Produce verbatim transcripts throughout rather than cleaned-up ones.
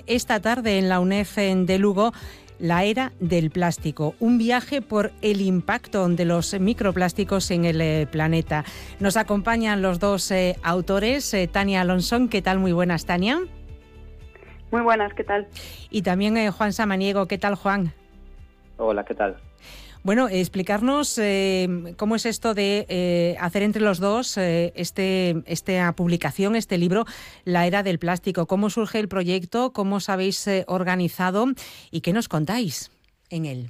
esta tarde en la UNED de Lugo, La era del plástico, un viaje por el impacto de los microplásticos en el eh, planeta. Nos acompañan los dos eh, autores, eh, Tania Alonso. ¿Qué tal? Muy buenas, Tania. Muy buenas, ¿qué tal? Y también eh, Juan Samaniego. ¿Qué tal, Juan? Hola, ¿qué tal? Bueno, explicarnos eh, cómo es esto de eh, hacer entre los dos eh, este, esta publicación, este libro, La era del plástico. ¿Cómo surge el proyecto? ¿Cómo os habéis eh, organizado? ¿Y qué nos contáis en él?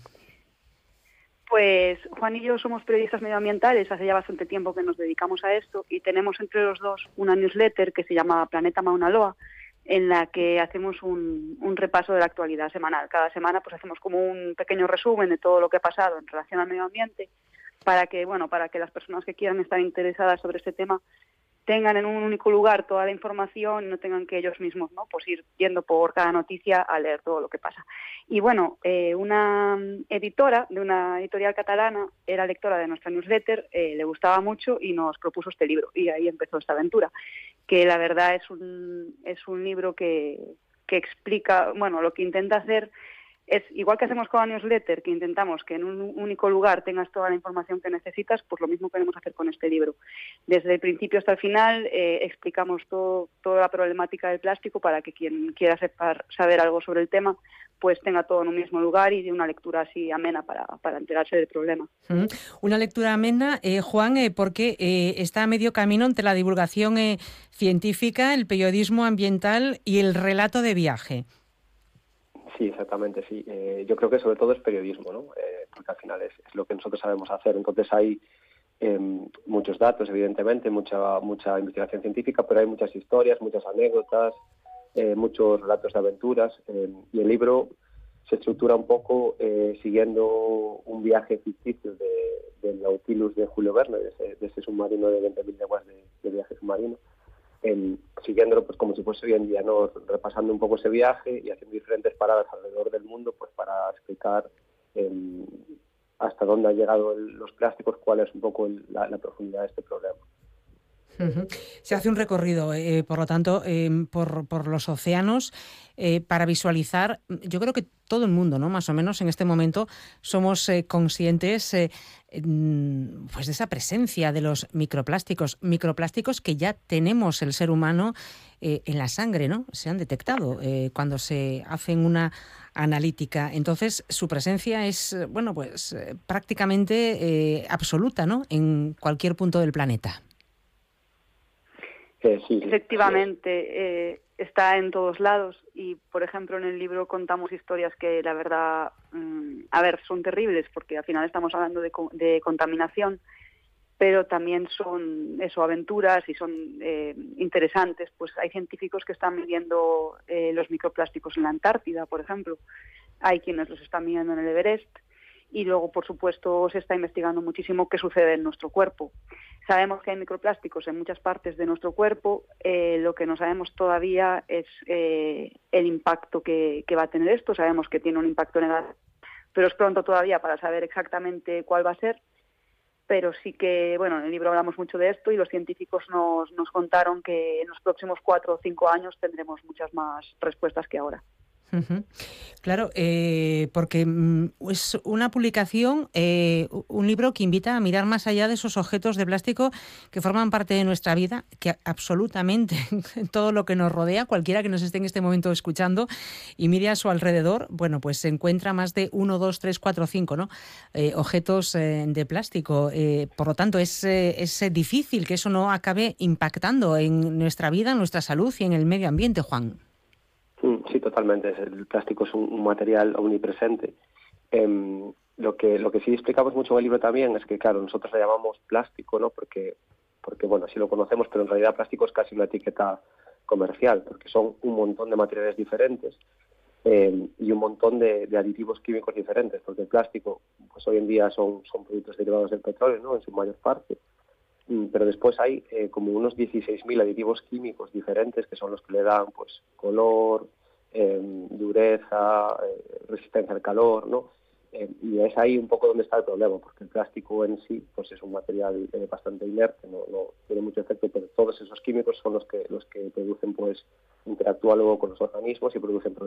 Pues Juan y yo somos periodistas medioambientales, hace ya bastante tiempo que nos dedicamos a esto y tenemos entre los dos una newsletter que se llama Planeta Mauna Loa, en la que hacemos un, un repaso de la actualidad semanal. Cada semana pues hacemos como un pequeño resumen de todo lo que ha pasado en relación al medio ambiente para que, bueno, para que las personas que quieran estar interesadas sobre este tema tengan en un único lugar toda la información y no tengan que ellos mismos, ¿no?, pues ir yendo por cada noticia a leer todo lo que pasa. Y bueno, eh, una editora de una editorial catalana era lectora de nuestra newsletter, eh, le gustaba mucho y nos propuso este libro y ahí empezó esta aventura, que la verdad es un, es un libro que, que explica, bueno, lo que intenta hacer es, igual que hacemos con la newsletter, que intentamos que en un único lugar tengas toda la información que necesitas, pues lo mismo queremos hacer con este libro. Desde el principio hasta el final eh, explicamos todo, toda la problemática del plástico para que quien quiera sepa, saber algo sobre el tema, pues tenga todo en un mismo lugar y de una lectura así amena para, para enterarse del problema. Mm, una lectura amena, eh, Juan, eh, porque eh, está a medio camino entre la divulgación eh, científica, el periodismo ambiental y el relato de viaje. Sí, exactamente, sí. Eh, yo creo que sobre todo es periodismo, ¿no? Eh, porque al final es, es lo que nosotros sabemos hacer. Entonces hay eh, muchos datos, evidentemente, mucha mucha investigación científica, pero hay muchas historias, muchas anécdotas, eh, muchos relatos de aventuras. Eh, y el libro se estructura un poco eh, siguiendo un viaje ficticio de, del Nautilus de Julio Verne, de ese, de ese submarino de veinte mil leguas de, de viaje submarino. Eh, siguiéndolo pues como si fuese hoy en día, ¿no?, repasando un poco ese viaje y haciendo diferentes paradas alrededor del mundo pues para explicar eh, hasta dónde han llegado el, los plásticos, cuál es un poco el, la, la profundidad de este problema. Uh-huh. Se hace un recorrido, eh, por lo tanto, eh, por, por los océanos eh, para visualizar. Yo creo que todo el mundo, ¿no?, más o menos en este momento somos eh, conscientes eh, pues de esa presencia de los microplásticos, microplásticos que ya tenemos el ser humano eh, en la sangre, ¿no? Se han detectado eh, cuando se hacen una analítica. Entonces, su presencia es, bueno, pues eh, prácticamente eh, absoluta, ¿no?, en cualquier punto del planeta. Eh, sí, Efectivamente, eh, está en todos lados y, por ejemplo, en el libro contamos historias que, la verdad, mmm, a ver, son terribles porque al final estamos hablando de, de contaminación, pero también son, eso, aventuras y son eh, interesantes. Pues hay científicos que están midiendo eh, los microplásticos en la Antártida, por ejemplo. Hay quienes los están midiendo en el Everest. Y luego, por supuesto, se está investigando muchísimo qué sucede en nuestro cuerpo. Sabemos que hay microplásticos en muchas partes de nuestro cuerpo. Eh, lo que no sabemos todavía es eh, el impacto que, que va a tener esto. Sabemos que tiene un impacto negativo, pero es pronto todavía para saber exactamente cuál va a ser. Pero sí que, bueno, en el libro hablamos mucho de esto y los científicos nos, nos contaron que en los próximos cuatro o cinco años tendremos muchas más respuestas que ahora. Uh-huh. Claro, eh, porque mm, es una publicación, eh, un libro que invita a mirar más allá de esos objetos de plástico que forman parte de nuestra vida, que absolutamente todo lo que nos rodea, cualquiera que nos esté en este momento escuchando y mire a su alrededor, bueno, pues se encuentra más de uno, dos, tres, cuatro, cinco, ¿no?, eh, objetos eh, de plástico. Eh, por lo tanto, es, eh, es difícil que eso no acabe impactando en nuestra vida, en nuestra salud y en el medio ambiente, Juan. Sí, totalmente. El plástico es un material omnipresente. Eh, lo que lo que sí explicamos mucho en el libro también es que, claro, nosotros le llamamos plástico, ¿no?, porque, porque bueno, sí lo conocemos, pero en realidad plástico es casi una etiqueta comercial, porque son un montón de materiales diferentes eh, y un montón de, de aditivos químicos diferentes, porque el plástico, pues hoy en día son, son productos derivados del petróleo, ¿no?, en su mayor parte. Pero después hay eh, como unos dieciséis mil aditivos químicos diferentes que son los que le dan pues color, eh, dureza, eh, resistencia al calor, ¿no? Eh, y es ahí un poco donde está el problema, porque el plástico en sí pues es un material eh, bastante inerte, no, no tiene mucho efecto, pero todos esos químicos son los que los que producen, pues interactúan luego con los organismos y producen